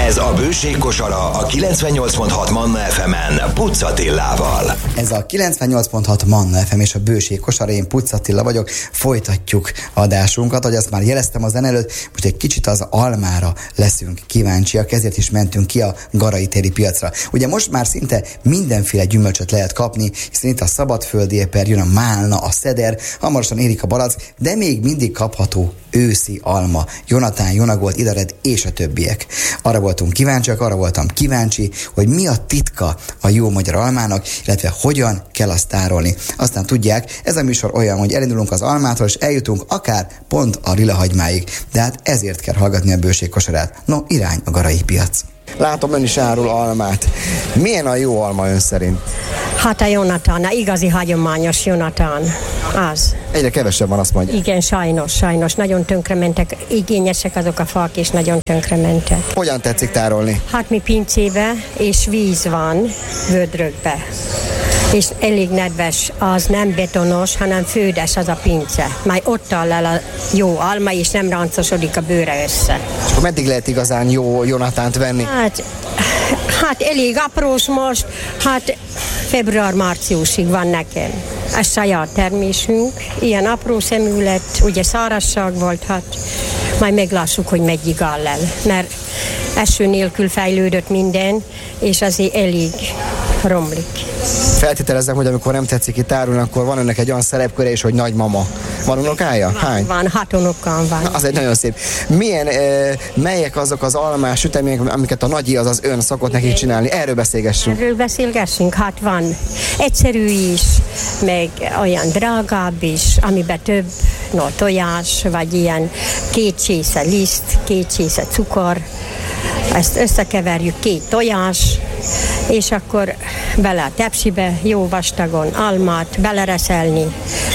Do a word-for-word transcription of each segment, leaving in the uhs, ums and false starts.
Ez a Bőség kosara a kilencvennyolc pont hat Manna ef emen Pucz Attilával. Ez a kilencvennyolc pont hat Manna ef em és a Bőség kosara, én Pucz Attila vagyok. Folytatjuk adásunkat, ahogy azt már jeleztem az előtt, most egy kicsit az almára leszünk kíváncsiak, ezért is mentünk ki a Garai téri piacra. Ugye most már szinte mindenféle gyümölcsöt lehet kapni, hiszen itt a szabadföldi eper, jön a málna, a szeder, hamarosan érik a balack, de még mindig kapható őszi alma, Jonatán, Jonagold, Idared és a többiek. Arra voltunk kíváncsiak, arra voltam kíváncsi, hogy mi a titka a jó magyar almának, illetve hogyan kell azt tárolni. Aztán tudják, ez a műsor olyan, hogy elindulunk az almától, és eljutunk akár pont a lilahagymáig. De hát ezért kell hallgatni a Bőség kosarát. No, irány a garai piac. Látom, ön is árul almát. Milyen a jó alma ön szerint? Hát a Jonatán, a igazi hagyományos Jonatán. Az. Egyre kevesebb van, azt mondja. Igen, sajnos, sajnos. Nagyon tönkrementek. Igényesek azok a fák, és nagyon tönkrementek. Hogyan tetszik tárolni? Hát mi pincébe, és víz van vödrökbe. És elég nedves, az nem betonos, hanem fődes az a pince. Majd ott áll el a jó alma, és nem ráncosodik a bőre össze. És akkor meddig lehet igazán jó Jonatánt venni? Hát, hát elég aprós most, hát február-márciusig van nekem. Ez saját termésünk, ilyen apró szemű lett, ugye szárazság volt, hát majd meglássuk, hogy meddig áll el, mert eső nélkül fejlődött minden, és azért elég romlik. Feltételezem, hogy amikor nem tetszik itt árulni, akkor van önnek egy olyan szerepköre is, hogy nagymama. Van unokája? Van, Hány? van, hat unokám van. Na, az egy nagyon szép. Milyen, e, melyek azok az almás sütemények, amiket a nagyi, az az ön szokott nekik csinálni? Erről beszélgessünk. Erről beszélgessünk, hát van egyszerű is, meg olyan drágább is, amiben több no, tojás, vagy ilyen két csésze liszt, két csésze cukor. Ezt összekeverjük, két tojás, és akkor bele a tepsibe, jó vastagon almát belereszelni.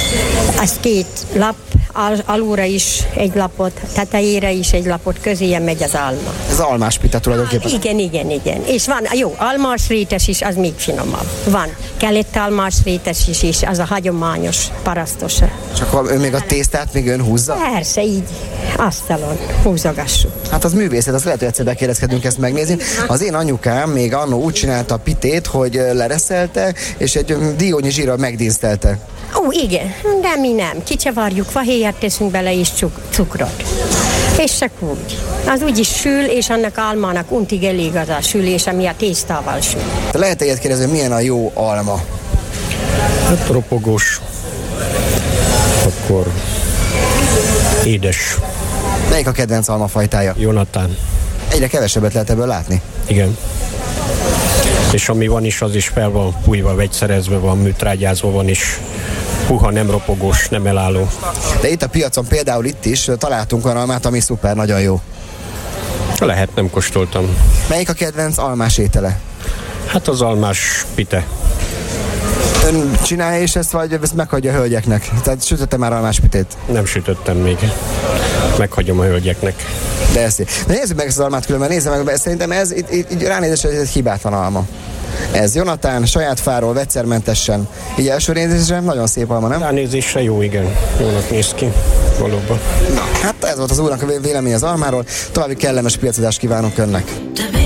Ez két lap, al- alulra is egy lapot, tetejére is egy lapot, közéje megy az alma. Ez almás pita tulajdonképpen. Ah, igen, igen, igen. És van, jó, almás rétes is, az még finomabb. Van kelett almás rétes is, és az a hagyományos parasztos. Csak ön még a tésztát még ön húzza? Persze, így asztalon húzogassuk. Hát az művészet, az lehet, hogy egyszer bekérdezkedünk ezt megnézni. Az én anyukám még annó úgy csinálta a pitét, hogy lereszelte, és egy diónyi zsírral megdísztelte. Ó, igen, de mi nem. Kicsavarjuk, fahéjat teszünk bele, és cuk- cukrot. És csak úgy. Az úgy is sül, és annak almának untig elég az a sülés, ami a tésztával sül. Lehet egyet kérdezni, milyen a jó alma? Hát ropogós, akkor édes. Melyik a kedvenc almafajtája? Jonatán. Egyre kevesebbet lehet ebből látni. Igen. És ami van is, az is fel van fújva, vegyszerezve van, műtrágyázva van is. Puha, nem ropogós, nem elálló. De itt a piacon, például itt is találtunk olyan almát, ami szuper, nagyon jó. Lehet, nem kóstoltam. Melyik a kedvenc almás étele? Hát az almás pite. Ön csinálja is ezt, vagy ezt meghagyja a hölgyeknek? Tehát sütötte már almás pitét? Nem sütöttem még. Meghagyom a hölgyeknek. De ezt, de nézzük meg ezt az almát különben, nézzük meg, szerintem ez, itt, itt, itt ránézésre ez egy hibátlan alma. Ez Jonatán, saját fáról, vegyszermentesen. Így első nézésre nagyon szép alma, nem? Ránézésre jó, igen. Jónak néz ki. Valóban. Na, hát ez volt az úrnak a vélemény az almáról. További kellemes piacozást kívánok önnek.